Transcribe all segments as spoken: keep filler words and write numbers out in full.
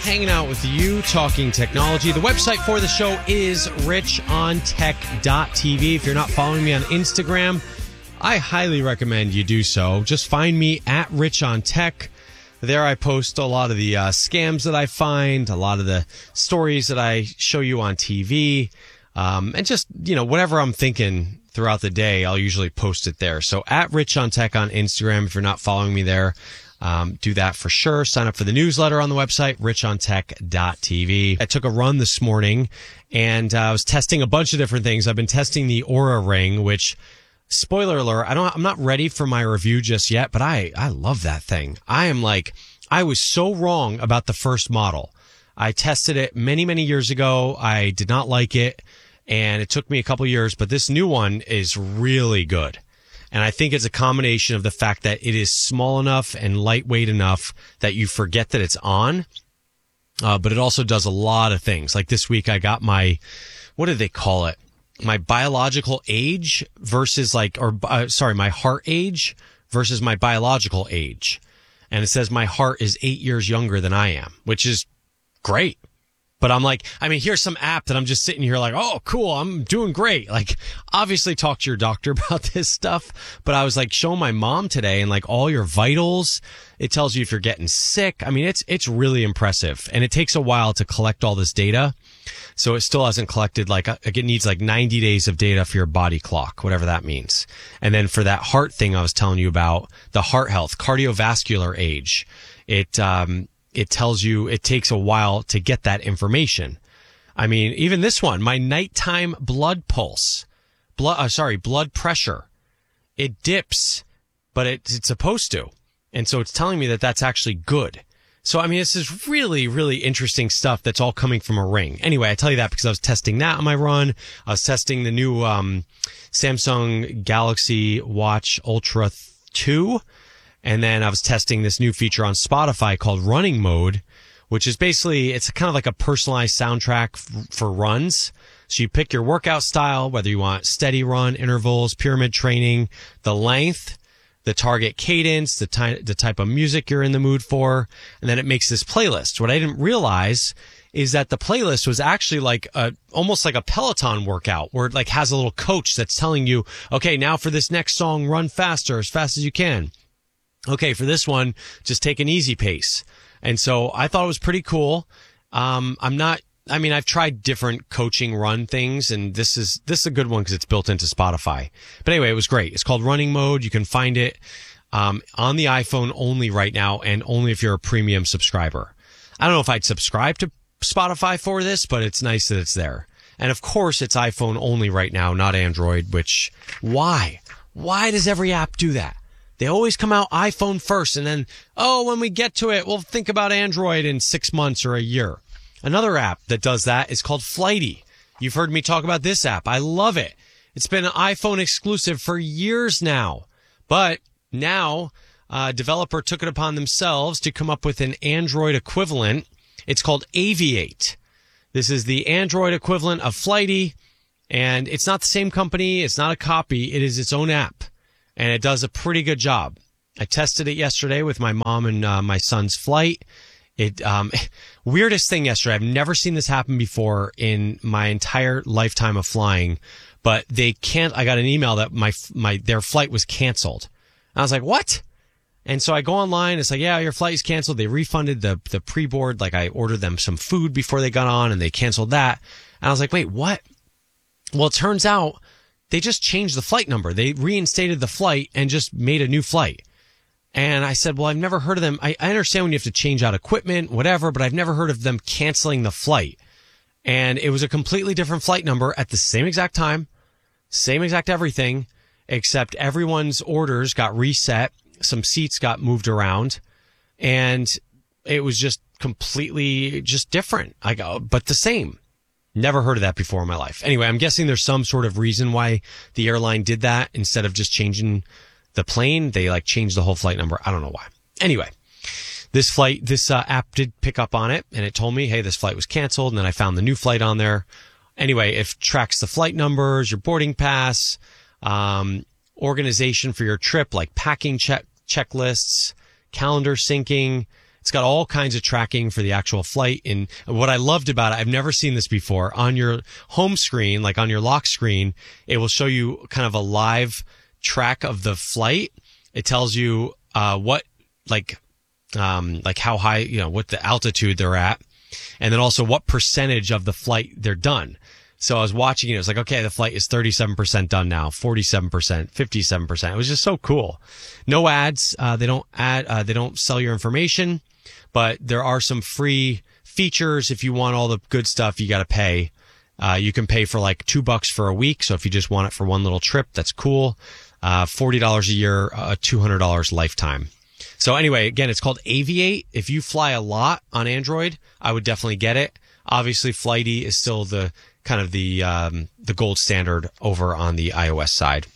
hanging out with you, talking technology. The website for the show is rich on tech dot t v. If you're not following me on Instagram, I highly recommend you do so. Just find me at richontech. There I post a lot of the uh, scams that I find, a lot of the stories that I show you on T V, um, and just, you know, whatever I'm thinking throughout the day, I'll usually post it there. So at richontech on Instagram, if you're not following me there, um, do that for sure. Sign up for the newsletter on the website, rich on tech dot t v. I took a run this morning, and uh, I was testing a bunch of different things. I've been testing the Oura Ring, which... Spoiler alert, I don't, I'm not ready for my review just yet, but I, I love that thing. I am like, I was so wrong about the first model. I tested it many, many years ago. I did not like it, and it took me a couple years, but this new one is really good. And I think it's a combination of the fact that it is small enough and lightweight enough that you forget that it's on, uh, but it also does a lot of things. Like this week, I got my, what did they call it? My biological age versus like, or uh, sorry, my heart age versus my biological age. And it says my heart is eight years younger than I am, which is great. But I'm like, I mean, here's some app that I'm just sitting here like, oh, cool, I'm doing great. Like, obviously talk to your doctor about this stuff. But I was like showing my mom today, and like all your vitals, it tells you if you're getting sick. I mean, it's, it's really impressive. And it takes a while to collect all this data. So it still hasn't collected, like, it needs like ninety days of data for your body clock, whatever that means. And then for that heart thing I was telling you about, the heart health, cardiovascular age, it, um, it tells you it takes a while to get that information. I mean, even this one, my nighttime blood pulse, blood, uh, sorry, blood pressure, it dips, but it, it's supposed to. And so it's telling me that that's actually good. So, I mean, this is really, really interesting stuff that's all coming from a ring. Anyway, I tell you that because I was testing that on my run. I was testing the new um, Samsung Galaxy Watch Ultra two. And then I was testing this new feature on Spotify called Running Mode, which is basically, it's kind of like a personalized soundtrack f- for runs. So you pick your workout style, whether you want steady run, intervals, pyramid training, the length, the target cadence, the, ty- the type of music you're in the mood for, and then it makes this playlist. What I didn't realize is that the playlist was actually like a, almost like a Peloton workout, where it like has a little coach that's telling you, okay, now for this next song, run faster, as fast as you can. Okay, for this one, just take an easy pace. And so I thought it was pretty cool. Um, I'm not, I mean, I've tried different coaching run things, and this is, this is a good one because it's built into Spotify. But anyway, it was great. It's called Running Mode. You can find it, um, on the iPhone only right now, and only if you're a premium subscriber. I don't know if I'd subscribe to Spotify for this, but it's nice that it's there. And of course, it's iPhone only right now, not Android, which, why? Why does every app do that? They always come out iPhone first, and then, oh, when we get to it, we'll think about Android in six months or a year. Another app that does that is called Flighty. You've heard me talk about this app. I love it. It's been an iPhone exclusive for years now. But now, a developer took it upon themselves to come up with an Android equivalent. It's called Aviate. This is the Android equivalent of Flighty, and it's not the same company. It's not a copy. It is its own app. And it does a pretty good job. I tested it yesterday with my mom and uh, my son's flight. It, um, weirdest thing yesterday. I've never seen this happen before in my entire lifetime of flying, but they can't, I got an email that my, my, their flight was canceled. And I was like, what? And so I go online. It's like, yeah, your flight is canceled. They refunded the, the pre-board. Like I ordered them some food before they got on, and they canceled that. And I was like, wait, what? Well, it turns out they just changed the flight number. They reinstated the flight and just made a new flight. And I said, well, I've never heard of them. I, I understand when you have to change out equipment, whatever, but I've never heard of them canceling the flight. And it was a completely different flight number at the same exact time, same exact everything, except everyone's orders got reset. Some seats got moved around, and it was just completely just different. I go, but the same. Never heard of that before in my life. Anyway, I'm guessing there's some sort of reason why the airline did that. Instead of just changing the plane, they like changed the whole flight number. I don't know why. Anyway, this flight, this uh, app did pick up on it, and it told me, hey, this flight was canceled. And then I found the new flight on there. Anyway, it tracks the flight numbers, your boarding pass, um, organization for your trip, like packing check checklists, calendar syncing. It's got all kinds of tracking for the actual flight. And what I loved about it, I've never seen this before. On your home screen, like on your lock screen, it will show you kind of a live track of the flight. It tells you uh, what, like, um, like how high, you know, what the altitude they're at, and then also what percentage of the flight they're done. So I was watching it. It was like, okay, the flight is thirty-seven percent done now, forty-seven percent, fifty-seven percent. It was just so cool. No ads. Uh, they don't add, uh, they don't sell your information, but there are some free features. If you want all the good stuff, you got to pay. Uh, you can pay for like two bucks for a week. So if you just want it for one little trip, that's cool. Uh, forty dollars a year, uh, two hundred dollars lifetime. So anyway, again, it's called Aviate. If you fly a lot on Android, I would definitely get it. Obviously, Flighty is still the kind of the um, the gold standard over on the iOS side.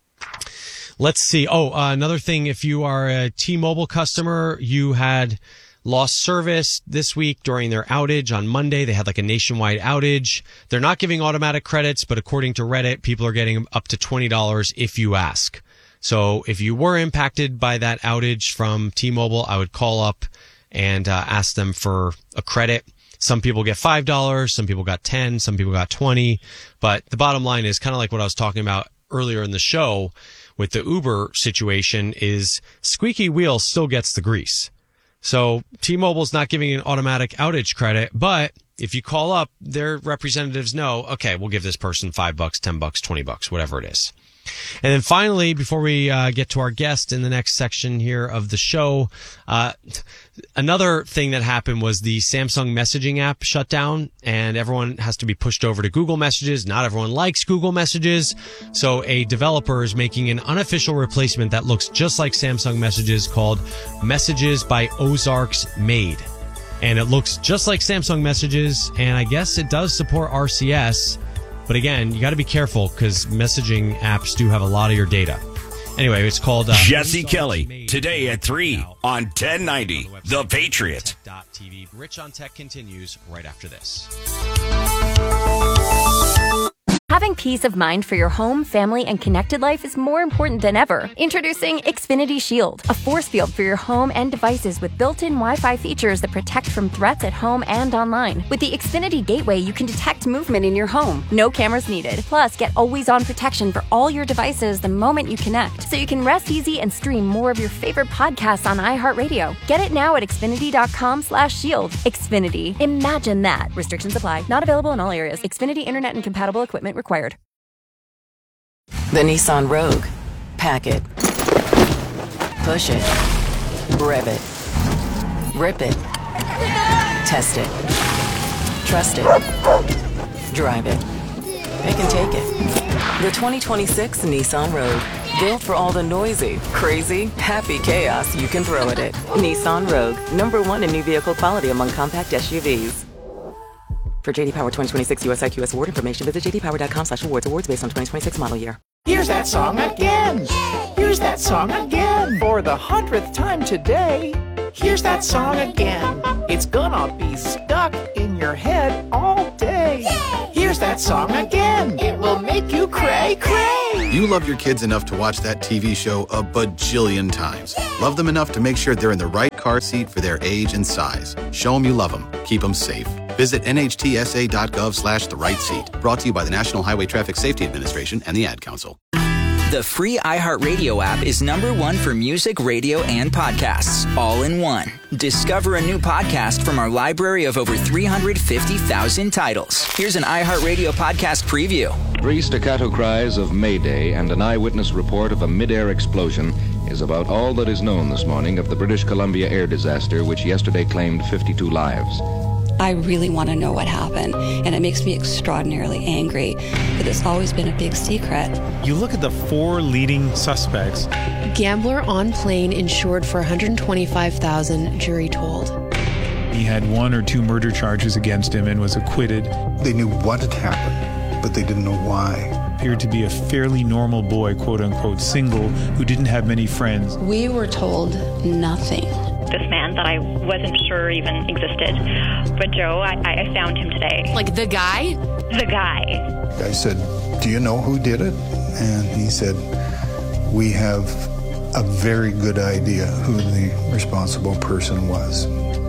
Let's see. Oh, uh, another thing. If you are a T-Mobile customer, you had lost service this week during their outage on Monday. They had like a nationwide outage. They're not giving automatic credits, but according to Reddit, people are getting up to twenty dollars if you ask. So if you were impacted by that outage from T-Mobile, I would call up and uh, ask them for a credit. Some people get five dollars, some people got ten dollars, some people got twenty dollars. But the bottom line is kind of like what I was talking about earlier in the show with the Uber situation is squeaky wheel still gets the grease. So T-Mobile's not giving an automatic outage credit, but if you call up, their representatives know, okay, we'll give this person five bucks, ten bucks, twenty bucks, whatever it is. And then finally, before we uh, get to our guest in the next section here of the show, uh, another thing that happened was the Samsung messaging app shut down and everyone has to be pushed over to Google Messages. Not everyone likes Google Messages. So a developer is making an unofficial replacement that looks just like Samsung Messages called Messages by Ozarks Made. And it looks just like Samsung Messages, and I guess it does support R C S. But again, you got to be careful because messaging apps do have a lot of your data. Anyway, it's called uh, Jesse Kelly today at three on ten ninety The Patriot. Rich on Tech continues right after this. Having peace of mind for your home, family, and connected life is more important than ever. Introducing Xfinity Shield, a force field for your home and devices with built-in Wi-Fi features that protect from threats at home and online. With the Xfinity Gateway, you can detect movement in your home. No cameras needed. Plus, get always-on protection for all your devices the moment you connect, so you can rest easy and stream more of your favorite podcasts on iHeartRadio. Get it now at Xfinity.com slash shield. Xfinity. Imagine that. Restrictions apply. Not available in all areas. Xfinity Internet and compatible equipment required. The Nissan Rogue. Pack it. Push it. Rev it. Rip it. Test it. Trust it. Drive it. It can take it. The twenty twenty-six Nissan Rogue. Built for all the noisy, crazy, happy chaos you can throw at it. Nissan Rogue. Number one in new vehicle quality among compact S U Vs. For J D Power twenty twenty-six U S I Q S award information, visit jdpower.com slash awards. Awards based on twenty twenty-six model year. Here's that song again. Here's that song again. For the hundredth time today. Here's that song again. It's gonna be stuck in your head all day. Here's that song again. It will make you cray cray. You love your kids enough to watch that T V show a bajillion times. Love them enough to make sure they're in the right car seat for their age and size. Show them you love them. Keep them safe. Visit nhtsa.gov slash the right seat. Brought to you by the National Highway Traffic Safety Administration and the Ad Council. The free iHeartRadio app is number one for music, radio, and podcasts, all in one. Discover a new podcast from our library of over three hundred fifty thousand titles. Here's an iHeartRadio podcast preview. Three staccato cries of Mayday and an eyewitness report of a mid-air explosion is about all that is known this morning of the British Columbia air disaster, which yesterday claimed fifty-two lives. I really want to know what happened, and it makes me extraordinarily angry that it's always been a big secret. You look at the four leading suspects. Gambler on plane insured for one hundred twenty-five thousand dollars, jury told. He had one or two murder charges against him and was acquitted. They knew what had happened, but they didn't know why. Appeared to be a fairly normal boy, quote-unquote, single, who didn't have many friends. We were told nothing. This man that I wasn't sure even existed. But Joe, I, I found him today. Like the guy? The guy. I said, do you know who did it? And he said, we have a very good idea who the responsible person was.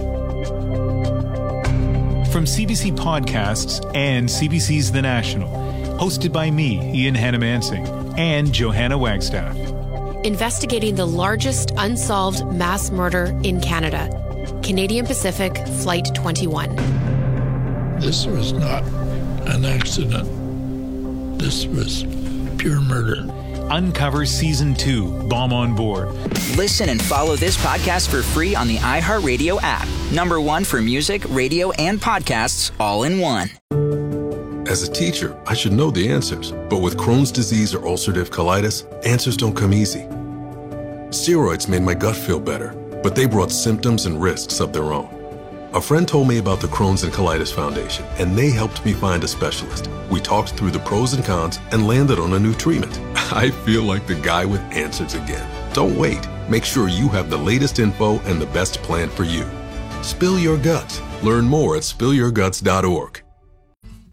From C B C Podcasts and C B C's The National, hosted by me, Ian Hannamansing, and Johanna Wagstaff. Investigating the largest unsolved mass murder in Canada. Canadian Pacific Flight twenty-one. This was not an accident. This was pure murder. Uncover Season two, Bomb on Board. Listen and follow this podcast for free on the iHeartRadio app. Number one for music, radio, and podcasts all in one. As a teacher, I should know the answers. But with Crohn's disease or ulcerative colitis, answers don't come easy. Steroids made my gut feel better, but they brought symptoms and risks of their own. A friend told me about the Crohn's and Colitis Foundation, and they helped me find a specialist. We talked through the pros and cons and landed on a new treatment. I feel like the guy with answers again. Don't wait. Make sure you have the latest info and the best plan for you. Spill your guts. Learn more at spill your guts dot org.